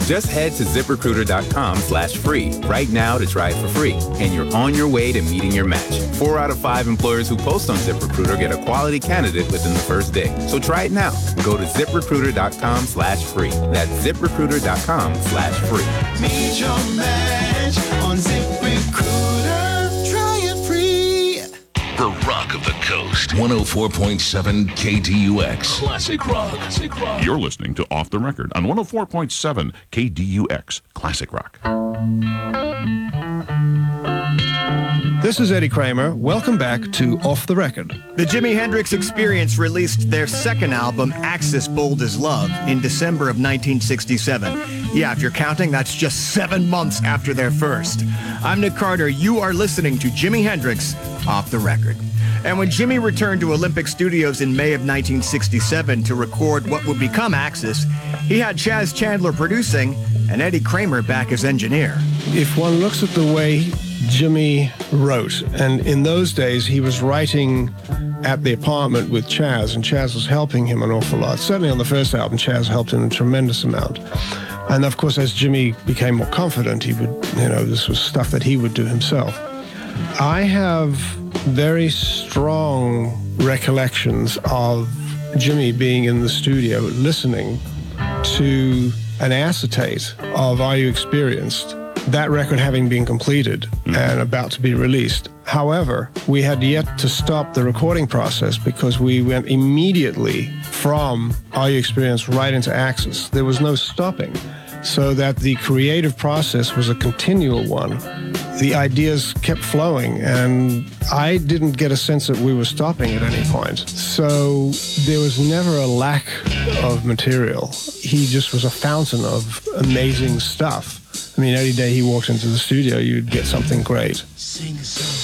Just head to ZipRecruiter.com/free right now to try it for free, and you're on your way to meeting your match. 4 out of 5 employers who post on ZipRecruiter get a quality candidate within the first day. So try it now. Go to ZipRecruiter.com/free. That's ZipRecruiter.com/free. Meet your match on ZipRecruiter. Try it free. The Rock of the Coast. 104.7 KDUX. Classic Rock. You're listening to Off the Record on 104.7 KDUX. Classic Rock. This is Eddie Kramer. Welcome back to Off the Record. The Jimi Hendrix Experience released their second album, Axis Bold as Love, in December of 1967. Yeah, if you're counting, that's just 7 months after their first. I'm Nick Carter. You are listening to Jimi Hendrix Off the Record. And when Jimi returned to Olympic Studios in May of 1967 to record what would become Axis, he had Chas Chandler producing and Eddie Kramer back as engineer. If one looks at the way Jimi wrote, and in those days he was writing at the apartment with Chas, and Chas was helping him an awful lot. Certainly on the first album, Chas helped him a tremendous amount. And of course, as Jimi became more confident, he would, this was stuff that he would do himself. I have very strong recollections of Jimi being in the studio listening to an acetate of Are You Experienced? That record having been completed and about to be released. However, we had yet to stop the recording process because we went immediately from Are You Experienced right into Axis. There was no stopping, so that the creative process was a continual one. The ideas kept flowing, and I didn't get a sense that we were stopping at any point. So there was never a lack of material. He just was a fountain of amazing stuff. I mean, every day he walked into the studio, you'd get something great. Sing a song.